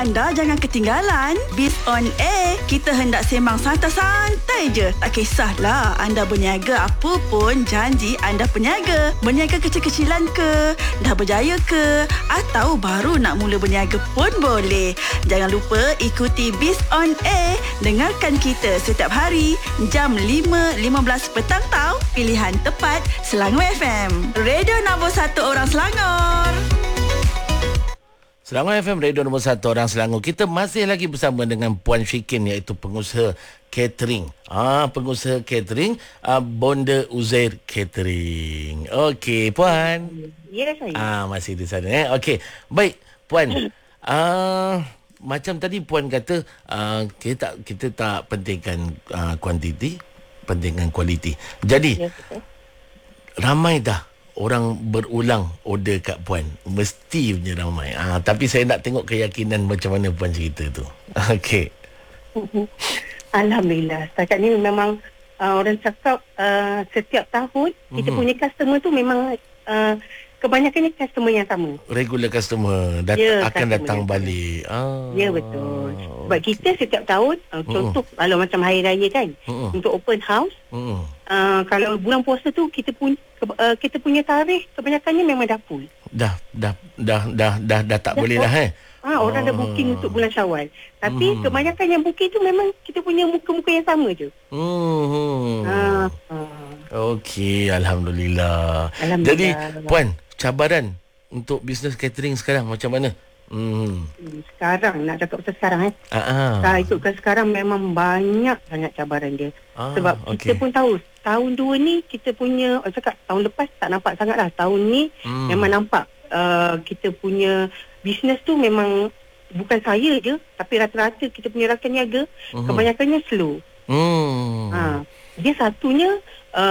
Anda jangan ketinggalan Biz on Air. Kita hendak sembang santai-santai je. Tak kisahlah anda berniaga apa pun, janji anda peniaga. Berniaga kecil-kecilan ke, dah berjaya ke, atau baru nak mula berniaga pun boleh. Jangan lupa ikuti Biz on Air. Dengarkan kita setiap hari jam 5.15 petang tau. Pilihan tepat Selangor FM. Radio nombor 1 orang Selangor. Selangor FM, radio nombor 1 orang Selangor. Kita masih lagi bersama dengan Puan Syikin, iaitu pengusaha catering. Pengusaha catering, Bonda Uzair Catering. Okey, Puan. Ya, saya. Masih di sana. Okey, baik, Puan. Macam tadi Puan kata, kita tak pentingkan kuantiti, pentingkan kualiti. Jadi, Ya, betul. ramai dah orang berulang order kat Puan. Mesti punya ramai. Tapi saya nak tengok keyakinan macam mana Puan cerita tu. Okey. Alhamdulillah. Setakat ni memang orang cakap setiap tahun kita punya customer tu memang kebanyakannya customer yang sama. Regular customer Ya, akan customer datang yang balik. Ya, betul. Sebab kita setiap tahun contoh kalau macam hari raya kan, untuk open house, kalau bulan puasa tu kita punya tarikh kebanyakannya memang dah full. Dah tak boleh dah Orang dah booking untuk bulan Syawal. Tapi kebanyakan yang booking tu memang kita punya muka-muka yang sama je. Okey, Alhamdulillah. Alhamdulillah. Jadi Puan, cabaran untuk bisnes catering sekarang macam mana? Sekarang nak cakap pasal sekarang ikutkan sekarang memang banyak sangat cabaran dia. Sebab kita pun tahu tahun 2 ni kita punya, cakap tahun lepas tak nampak sangat lah. Tahun ni memang nampak kita punya bisnes tu memang bukan saya je, tapi rata-rata kita punya rakan niaga kebanyakannya slow. Dia satunya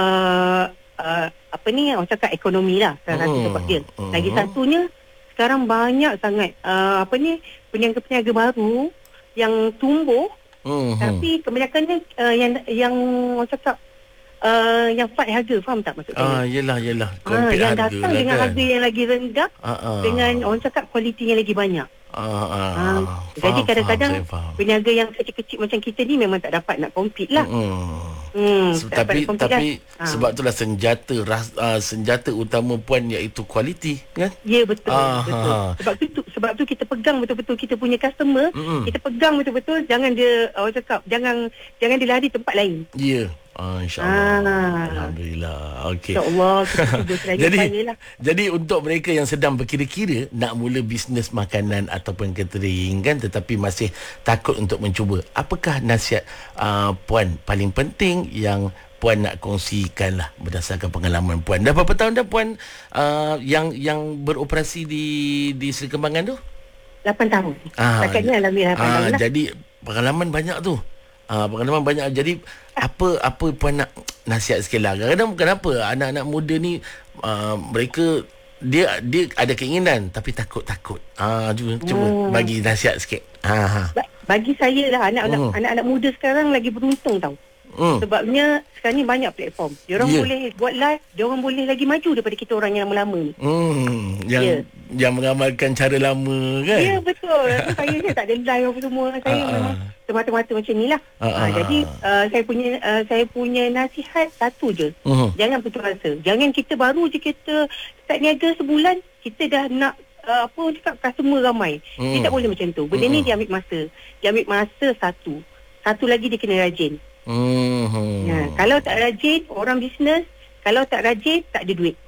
orang cakap ekonomi lah salah satu sebab dia. Lagi satunya sekarang banyak sangat peniaga-peniaga baru yang tumbuh, tapi kebanyakannya yang orang cakap yang fight harga, faham tak maksud saya? Yelah yang datang dengan harga yang lagi rendah, dengan orang cakap kualiti yang lagi banyak. Jadi kadang-kadang peniaga yang kecil-kecil macam kita ni memang tak dapat nak compete lah. Tapi sebab itulah senjata utama Puan iaitu kualiti, kan? Ya, betul. Sebab tu kita pegang betul-betul kita punya customer. Kita pegang betul-betul, jangan dia orang cakap jangan dia lari tempat lain. Ya. InsyaAllah. Alhamdulillah. Okey. InsyaAllah kita jadi untuk mereka yang sedang berkira-kira nak mula bisnes makanan ataupun catering kan, tetapi masih takut untuk mencuba, apakah nasihat Puan paling penting yang Puan nak kongsikan lah berdasarkan pengalaman Puan? Dah berapa tahun dah Puan yang beroperasi di Seri Kembangan tu? 8 tahun. Takkannya alhamdulillah 8 tahun lah. Jadi pengalaman banyak tu. Pengalaman banyak. Jadi apa Puan nak nasihat sikit lah. Kadang-kadang kenapa anak-anak muda ni mereka dia ada keinginan tapi takut. Cuba bagi nasihat sikit. Bagi saya lah, anak-anak muda sekarang lagi beruntung tau. Sebabnya sekarang ni banyak platform. Diorang boleh buat live, diorang boleh lagi maju daripada kita orang yang lama-lama ni. Yang mengamalkan cara lama kan? Ya, betul. Saya tak ada live apa semua. Saya memang semata-mata macam ni lah. Jadi saya punya nasihat satu je. Jangan putus asa. Jangan kita baru je kita start niaga sebulan, kita dah nak cakap customer ramai. Dia tak boleh macam tu. Benda ni dia ambil masa. Dia ambil masa satu. Satu lagi dia kena rajin. Kalau tak rajin, orang bisnes, kalau tak rajin, tak ada duit.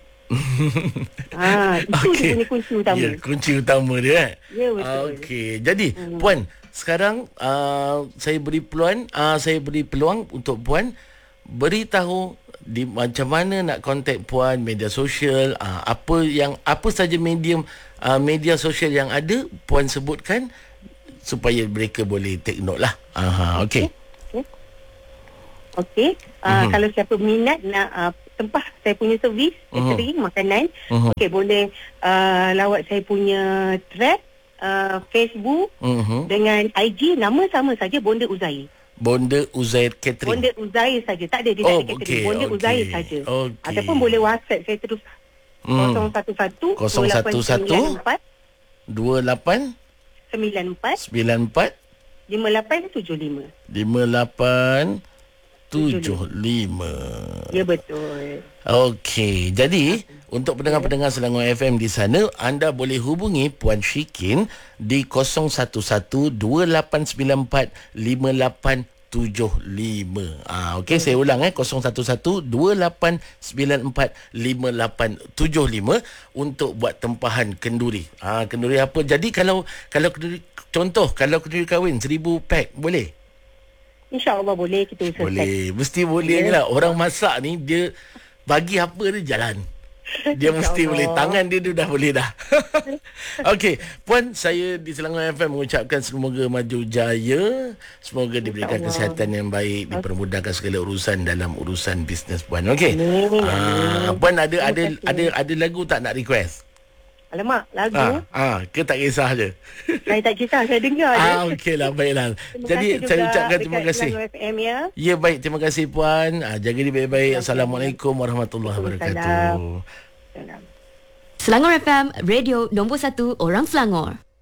Itu dia punya kunci utama. Ya, kunci utama dia. Ya, betul. Okey. Jadi, Puan, sekarang saya beri peluang untuk Puan beritahu macam mana nak kontak Puan, media sosial, apa saja media sosial yang ada, Puan sebutkan supaya mereka boleh take note lah. Okey. Kalau siapa minat nak tempah saya punya servis catering makanan, okey, boleh lawat saya punya thread Facebook dengan IG, nama sama saja, Bonda Uzair. Bonda Uzair Catering. Bonda Uzair saja, tak ada dia tak ada catering. Bonda Uzair saja. Ataupun boleh WhatsApp saya terus 011 2894 28 94 94 5875. 5875. Ya, betul. Okey, jadi untuk pendengar-pendengar Selangor FM di sana, anda boleh hubungi Puan Syikin di 0112894585. Okey, saya ulang 0112894585 untuk buat tempahan kenduri. Kenduri apa? Jadi kalau kenduri, contoh kalau kenduri kahwin 1000 pack boleh? InsyaAllah boleh kita usahakan. Boleh, mesti boleh lah. Orang masak ni dia bagi apa dia jalan. Dia mesti boleh. Tangan dia dah boleh dah. Okey, Puan, saya di Selangor FM mengucapkan semoga maju jaya. Semoga diberikan kesihatan yang baik, dipermudahkan segala urusan dalam urusan bisnes Puan. Okey. Puan ada lagu tak nak request? Alamak, lagu. Ke tak kisah je? Saya tak kisah, saya dengar je. Okeylah, baiklah. Jadi saya ucapkan terima kasih. FM, ya. Ya, baik, terima kasih Puan. Jaga diri baik-baik. Assalamualaikum warahmatullahi wabarakatuh. Selangor FM, radio nombor 1 orang Selangor.